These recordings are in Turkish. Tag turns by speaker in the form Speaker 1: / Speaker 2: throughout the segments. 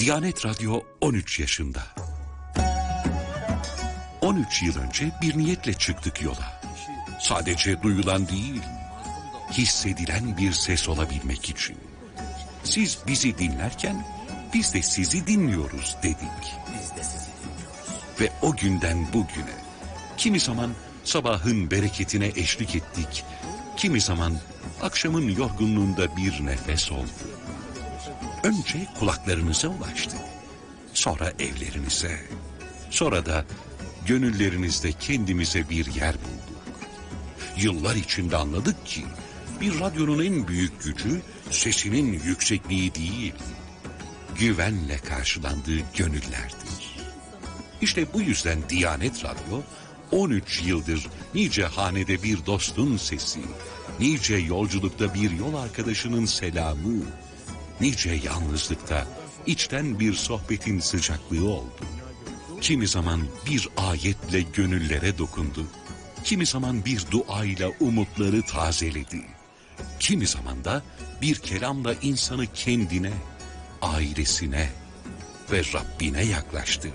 Speaker 1: Diyanet Radyo 13 yaşında. 13 yıl önce bir niyetle çıktık yola. Sadece duyulan değil, hissedilen bir ses olabilmek için. Siz bizi dinlerken biz de sizi dinliyoruz dedik. Ve o günden bugüne kimi zaman sabahın bereketine eşlik ettik, kimi zaman akşamın yorgunluğunda bir nefes oldu. Önce kulaklarınıza ulaştık, sonra evlerinize, sonra da gönüllerinizde kendimize bir yer bulduk. Yıllar içinde anladık ki bir radyonun en büyük gücü sesinin yüksekliği değil, güvenle karşılandığı gönüllerdir. İşte bu yüzden Diyanet Radyo 13 yıldır nice hanede bir dostun sesi, nice yolculukta bir yol arkadaşının selamı, nice yalnızlıkta içten bir sohbetin sıcaklığı oldu. Kimi zaman bir ayetle gönüllere dokundu, kimi zaman bir duayla umutları tazeledi, kimi zaman da bir kelamla insanı kendine, ailesine ve Rabbine yaklaştırdı.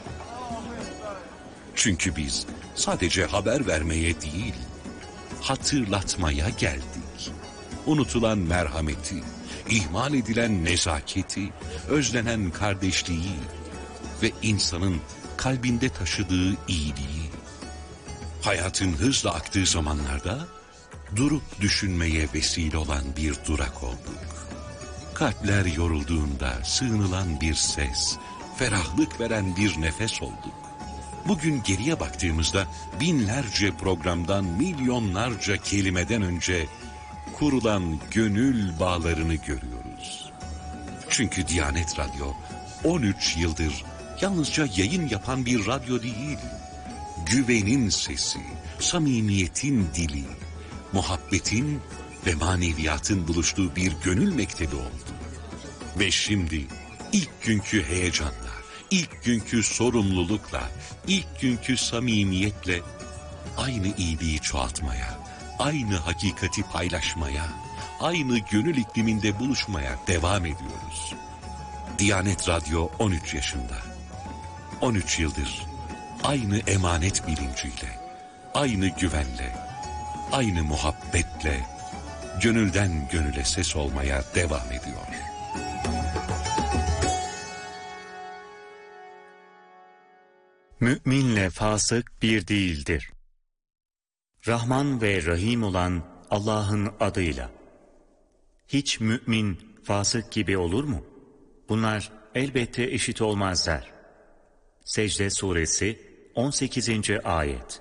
Speaker 1: Çünkü biz sadece haber vermeye değil, hatırlatmaya geldik. Unutulan merhameti, ihmal edilen nezaketi, özlenen kardeşliği ve insanın kalbinde taşıdığı iyiliği. Hayatın hızla aktığı zamanlarda durup düşünmeye vesile olan bir durak olduk. Kalpler yorulduğunda sığınılan bir ses, ferahlık veren bir nefes olduk. Bugün geriye baktığımızda binlerce programdan, milyonlarca kelimeden önce kurulan gönül bağlarını görüyoruz. Çünkü Diyanet Radyo 13 yıldır yalnızca yayın yapan bir radyo değil, güvenin sesi, samimiyetin dili, muhabbetin ve maneviyatın buluştuğu bir gönül mektebi oldu. Ve şimdi ilk günkü heyecanla, ilk günkü sorumlulukla, ilk günkü samimiyetle aynı iyiliği çoğaltmaya, aynı hakikati paylaşmaya, aynı gönül ikliminde buluşmaya devam ediyoruz. Diyanet Radyo 13 yaşında. 13 yıldır aynı emanet bilinciyle, aynı güvenle, aynı muhabbetle, gönülden gönüle ses olmaya devam ediyor.
Speaker 2: Müminle fasık bir değildir. Rahman ve Rahim olan Allah'ın adıyla. Hiç mümin fasık gibi olur mu? Bunlar elbette eşit olmazlar. Secde Suresi 18. Ayet.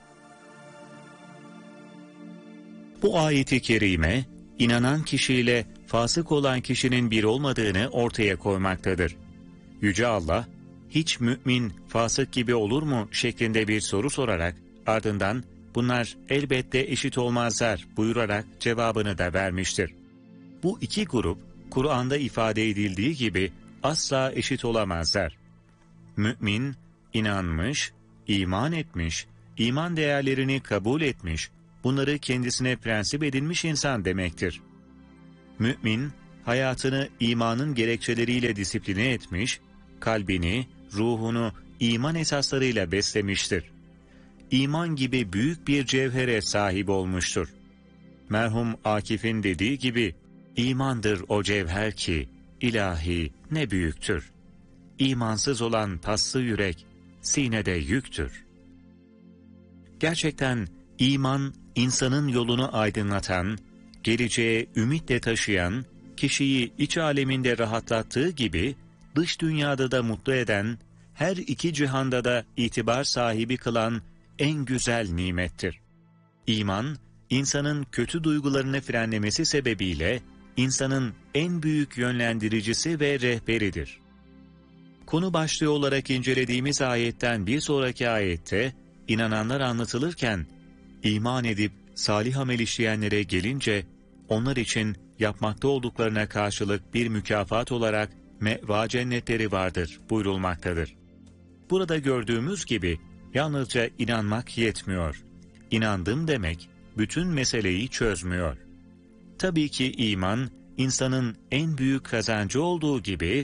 Speaker 2: Bu ayeti kerime, inanan kişiyle fasık olan kişinin bir olmadığını ortaya koymaktadır. Yüce Allah, hiç mümin fasık gibi olur mu şeklinde bir soru sorarak, ardından bunlar elbette eşit olmazlar buyurarak cevabını da vermiştir. Bu iki grup, Kur'an'da ifade edildiği gibi asla eşit olamazlar. Mümin, inanmış, iman etmiş, iman değerlerini kabul etmiş, bunları kendisine prensip edinmiş insan demektir. Mümin, hayatını imanın gerekçeleriyle disipline etmiş, kalbini, ruhunu iman esaslarıyla beslemiştir. İman gibi büyük bir cevhere sahip olmuştur. Merhum Akif'in dediği gibi, imandır o cevher ki, ilahi ne büyüktür. İmansız olan paslı yürek, sinede yüktür. Gerçekten iman, insanın yolunu aydınlatan, geleceğe ümitle taşıyan, kişiyi iç aleminde rahatlattığı gibi, dış dünyada da mutlu eden, her iki cihanda da itibar sahibi kılan en güzel nimettir. İman, insanın kötü duygularını frenlemesi sebebiyle, insanın en büyük yönlendiricisi ve rehberidir. Konu başlığı olarak incelediğimiz ayetten bir sonraki ayette, inananlar anlatılırken, iman edip salih amel işleyenlere gelince, onlar için yapmakta olduklarına karşılık bir mükafat olarak meva cennetleri vardır buyurulmaktadır. Burada gördüğümüz gibi yalnızca inanmak yetmiyor. İnandım demek bütün meseleyi çözmüyor. Tabii ki iman insanın en büyük kazancı olduğu gibi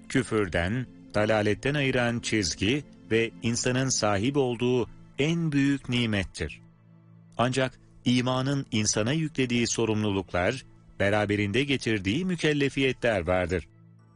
Speaker 2: küfürden, dalaletten ayıran çizgi ve insanın sahip olduğu en büyük nimettir. Ancak imanın insana yüklediği sorumluluklar, beraberinde getirdiği mükellefiyetler vardır.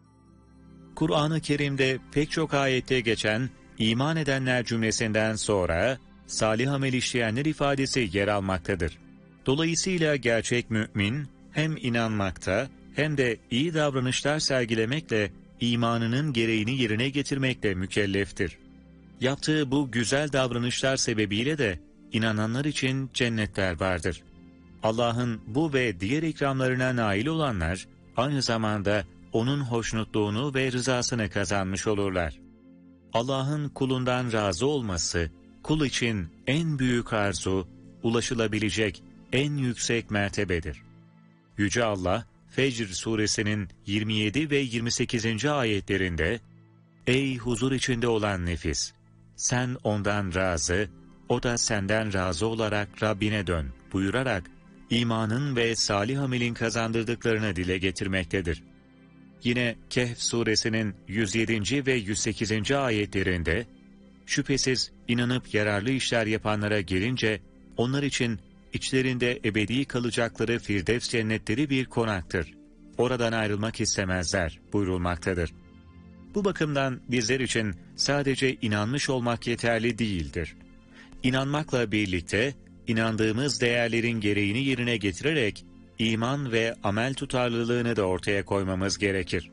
Speaker 2: Kur'an-ı Kerim'de pek çok ayette geçen iman edenler cümlesinden sonra salih amel işleyenler ifadesi yer almaktadır. Dolayısıyla gerçek mümin hem inanmakta hem de iyi davranışlar sergilemekle imanının gereğini yerine getirmekle mükelleftir. Yaptığı bu güzel davranışlar sebebiyle de inananlar için cennetler vardır. Allah'ın bu ve diğer ikramlarına nail olanlar aynı zamanda O'nun hoşnutluğunu ve rızasını kazanmış olurlar. Allah'ın kulundan razı olması, kul için en büyük arzu, ulaşılabilecek en yüksek mertebedir. Yüce Allah, Fecr suresinin 27 ve 28. ayetlerinde, "Ey huzur içinde olan nefis! Sen ondan razı, o da senden razı olarak Rabbine dön" buyurarak, imanın ve salih amelin kazandırdıklarını dile getirmektedir. Yine Kehf suresinin 107. ve 108. ayetlerinde, "Şüphesiz inanıp yararlı işler yapanlara gelince, onlar için içlerinde ebedi kalacakları Firdevs cennetleri bir konaktır. Oradan ayrılmak istemezler" buyurulmaktadır. Bu bakımdan bizler için sadece inanmış olmak yeterli değildir. İnanmakla birlikte, inandığımız değerlerin gereğini yerine getirerek, iman ve amel tutarlılığını da ortaya koymamız gerekir.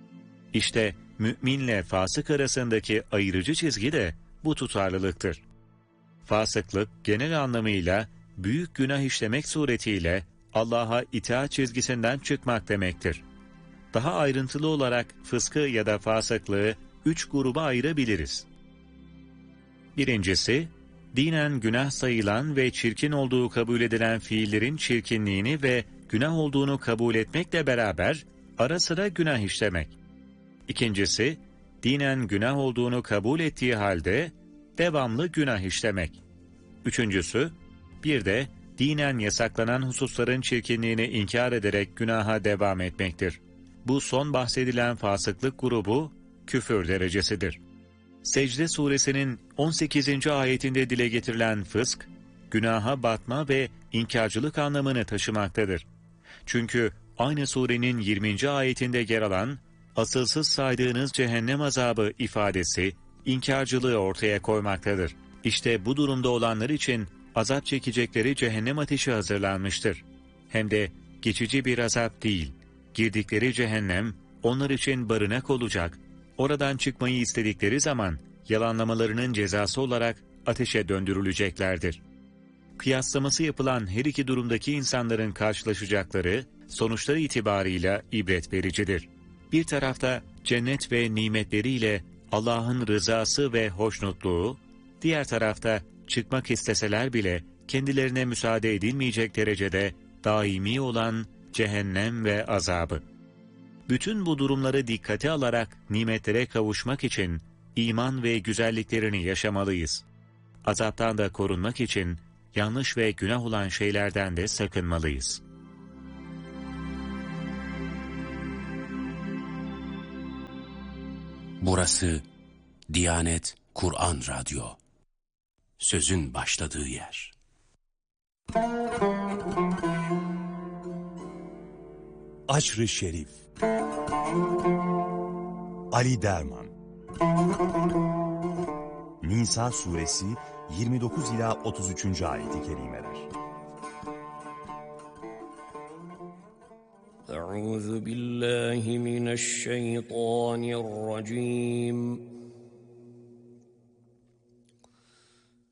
Speaker 2: İşte müminle fasık arasındaki ayırıcı çizgi de bu tutarlılıktır. Fasıklık genel anlamıyla büyük günah işlemek suretiyle Allah'a itaat çizgisinden çıkmak demektir. Daha ayrıntılı olarak fıskı ya da fasıklığı 3 gruba ayırabiliriz. Birincisi, dinen günah sayılan ve çirkin olduğu kabul edilen fiillerin çirkinliğini ve günah olduğunu kabul etmekle beraber ara sıra günah işlemek. İkincisi, dinen günah olduğunu kabul ettiği halde devamlı günah işlemek. Üçüncüsü, bir de dinen yasaklanan hususların çirkinliğini inkar ederek günaha devam etmektir. Bu son bahsedilen fasıklık grubu küfür derecesidir. Secde suresinin 18. ayetinde dile getirilen fısk, günaha batma ve inkarcılık anlamını taşımaktadır. Çünkü aynı surenin 20. ayetinde yer alan, asılsız saydığınız cehennem azabı ifadesi, inkarcılığı ortaya koymaktadır. İşte bu durumda olanlar için azap çekecekleri cehennem ateşi hazırlanmıştır. Hem de geçici bir azap değil, girdikleri cehennem onlar için barınak olacak. Oradan çıkmayı istedikleri zaman yalanlamalarının cezası olarak ateşe döndürüleceklerdir. Kıyaslaması yapılan her iki durumdaki insanların karşılaşacakları sonuçları itibarıyla ibret vericidir. Bir tarafta cennet ve nimetleriyle Allah'ın rızası ve hoşnutluğu, diğer tarafta çıkmak isteseler bile kendilerine müsaade edilmeyecek derecede daimi olan cehennem ve azabı. Bütün bu durumları dikkate alarak nimetlere kavuşmak için iman ve güzelliklerini yaşamalıyız. Azaptan da korunmak için yanlış ve günah olan şeylerden de sakınmalıyız.
Speaker 3: Burası Diyanet Kur'an Radyo. Sözün başladığı yer.
Speaker 4: Aşr-ı Şerif. Ali Derman. Nisa suresi 29 ila 33. ayet-i kerimeler.
Speaker 5: Euzu billahi mineşşeytanirracim.